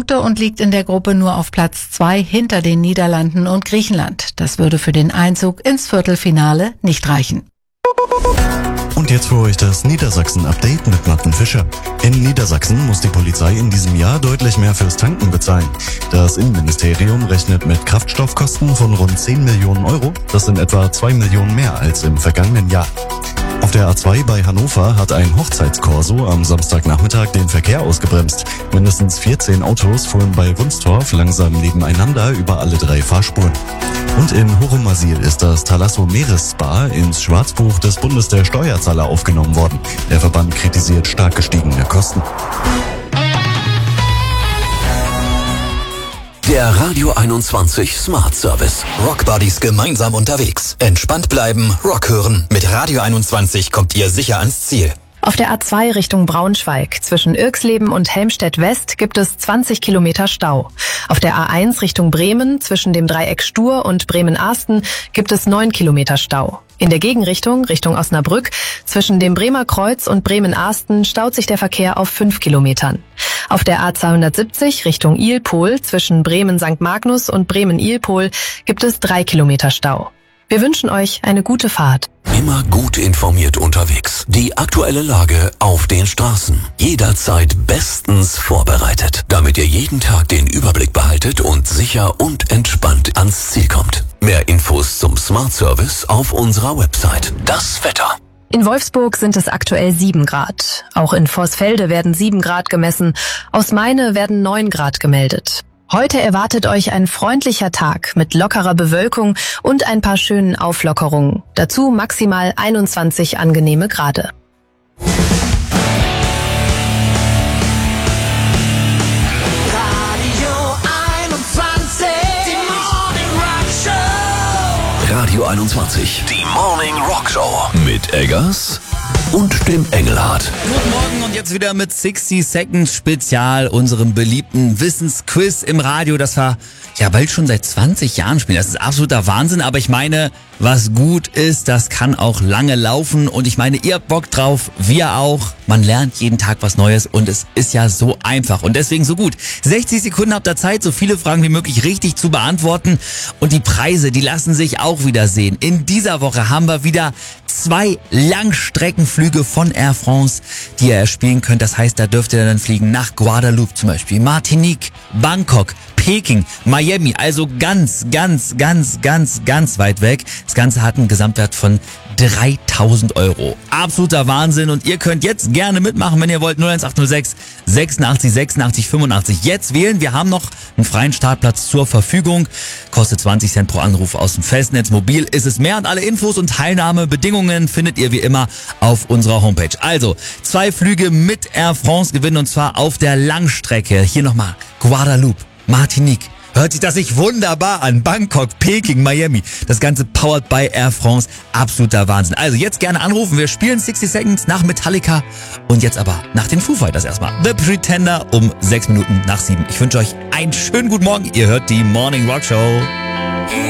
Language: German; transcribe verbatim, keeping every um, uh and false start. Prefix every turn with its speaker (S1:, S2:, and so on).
S1: Punkte und liegt in der Gruppe nur auf Platz zwei hinter den Niederlanden und Griechenland. Das würde für den Einzug ins Viertelfinale nicht reichen.
S2: Und jetzt für euch das Niedersachsen-Update mit Martin Fischer. In Niedersachsen muss die Polizei in diesem Jahr deutlich mehr fürs Tanken bezahlen. Das Innenministerium rechnet mit Kraftstoffkosten von rund zehn Millionen Euro. Das sind etwa zwei Millionen mehr als im vergangenen Jahr. Auf der A zwei bei Hannover hat ein Hochzeitskorso am Samstagnachmittag den Verkehr ausgebremst. Mindestens vierzehn Autos fuhren bei Wunstorf langsam nebeneinander über alle drei Fahrspuren. Und in Horumasil ist das Thalasso Meeresspa ins Schwarzbuch des Bundes der Steuerzahler aufgenommen worden. Der Verband kritisiert stark gestiegene Kosten.
S3: Der Radio einundzwanzig Smart Service. Rock Buddies gemeinsam unterwegs. Entspannt bleiben, Rock hören. Mit Radio einundzwanzig kommt ihr sicher ans Ziel.
S4: Auf der A zwei Richtung Braunschweig zwischen Irxleben und Helmstedt West gibt es zwanzig Kilometer Stau. Auf der A eins Richtung Bremen zwischen dem Dreieck Stur und Bremen-Arsten gibt es neun Kilometer Stau. In der Gegenrichtung, Richtung Osnabrück, zwischen dem Bremer Kreuz und Bremen-Arsten staut sich der Verkehr auf fünf Kilometern. Auf der A zweihundertsiebzig Richtung Ilpol zwischen Bremen-Sankt Magnus und Bremen-Ilpol gibt es drei Kilometer Stau. Wir wünschen euch eine gute Fahrt.
S3: Immer gut informiert unterwegs. Die aktuelle Lage auf den Straßen. Jederzeit bestens vorbereitet, damit ihr jeden Tag den Überblick behaltet und sicher und entspannt ans Ziel kommt. Mehr Infos zum Smart Service auf unserer Website. Das Wetter.
S4: In Wolfsburg sind es aktuell sieben Grad. Auch in Vorsfelde werden sieben Grad gemessen. Aus Meine werden neun Grad gemeldet. Heute erwartet euch ein freundlicher Tag mit lockerer Bewölkung und ein paar schönen Auflockerungen. Dazu maximal einundzwanzig angenehme Grade.
S3: Radio einundzwanzig, die Morning Rock Show. Radio einundzwanzig, die Morning Rock Show. Mit Eggers und dem Engelhardt.
S5: Guten Morgen und jetzt wieder mit sixty Seconds Spezial, unserem beliebten Wissensquiz im Radio, das wir ja bald schon seit zwanzig Jahren spielen. Das ist absoluter Wahnsinn, aber ich meine, was gut ist, das kann auch lange laufen und ich meine, ihr habt Bock drauf, wir auch. Man lernt jeden Tag was Neues und es ist ja so einfach und deswegen so gut. sechzig Sekunden habt ihr Zeit, so viele Fragen wie möglich richtig zu beantworten und die Preise, die lassen sich auch wieder sehen. In dieser Woche haben wir wieder zwei Langstreckenflüge von Air France, die ihr erspielen könnt. Das heißt, da dürft ihr dann fliegen nach Guadeloupe zum Beispiel, Martinique, Bangkok, Peking, Miami, also ganz, ganz, ganz, ganz, ganz weit weg. Das Ganze hat einen Gesamtwert von dreitausend Euro. Absoluter Wahnsinn und ihr könnt jetzt gerne mitmachen, wenn ihr wollt. null eins acht null sechs sechsundachtzig sechsundachtzig fünfundachtzig. Jetzt wählen. Wir haben noch einen freien Startplatz zur Verfügung. Kostet zwanzig Cent pro Anruf aus dem Festnetz. Mobil ist es mehr und alle Infos und Teilnahmebedingungen findet ihr wie immer auf unserer Homepage. Also, zwei Flüge mit Air France gewinnen und zwar auf der Langstrecke. Hier nochmal Guadeloupe, Martinique. Hört sich das nicht wunderbar an? Bangkok, Peking, Miami. Das Ganze powered by Air France. Absoluter Wahnsinn. Also jetzt gerne anrufen. Wir spielen sixty Seconds nach Metallica. Und jetzt aber nach den Foo Fighters erstmal. The Pretender um sechs Minuten nach sieben. Ich wünsche euch einen schönen guten Morgen. Ihr hört die Morning Rock Show.